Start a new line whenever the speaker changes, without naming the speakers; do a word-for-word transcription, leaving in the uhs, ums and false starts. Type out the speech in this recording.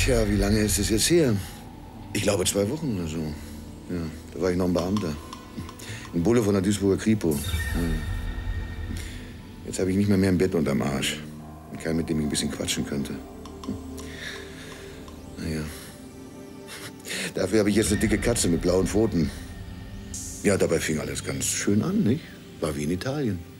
Tja, wie lange ist es jetzt her? Ich glaube zwei Wochen oder so. Ja, da war ich noch ein Beamter. Ein Bulle von der Duisburger Kripo. Ja. Jetzt habe ich nicht mehr mehr ein Bett unterm Arsch. Und keinen, mit dem ich ein bisschen quatschen könnte. Naja. Dafür habe ich jetzt eine dicke Katze mit blauen Pfoten. Ja, dabei fing alles ganz schön an, nicht? War wie in Italien.